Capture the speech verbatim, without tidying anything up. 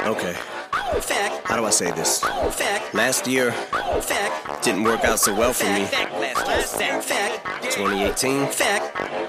Okay, Fact. how do I say this? Fact. Last year Fact. didn't work out so well for me. Fact. Fact. Fact. twenty eighteen Fact.